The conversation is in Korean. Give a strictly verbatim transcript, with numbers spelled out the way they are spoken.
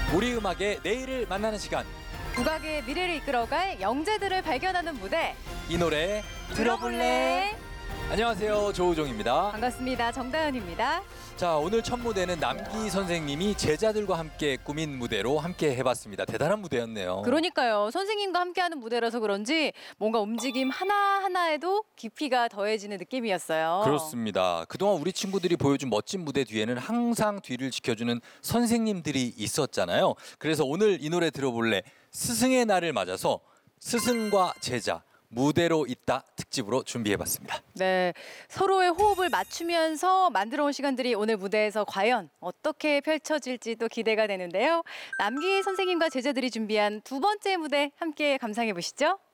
우리 음악의 내일을 만나는 시간. 국악의 미래를 이끌어갈 영재들을 발견하는 무대. 이 노래 들어볼래? 안녕하세요, 조우종입니다. 반갑습니다. 정다은입니다. 자, 오늘 첫 무대는 남기 선생님이 제자들과 함께 꾸민 무대로 함께 해봤습니다. 대단한 무대였네요. 그러니까요. 선생님과 함께하는 무대라서 그런지 뭔가 움직임 하나하나에도 깊이가 더해지는 느낌이었어요. 그렇습니다. 그동안 우리 친구들이 보여준 멋진 무대 뒤에는 항상 뒤를 지켜주는 선생님들이 있었잖아요. 그래서 오늘 이 노래 들어볼래? 스승의 날을 맞아서 스승과 제자 무대로 있다 특집으로 준비해봤습니다. 네, 서로의 호흡을 맞추면서 만들어온 시간들이 오늘 무대에서 과연 어떻게 펼쳐질지 또 기대가 되는데요. 남기 선생님과 제자들이 준비한 두 번째 무대 함께 감상해 보시죠.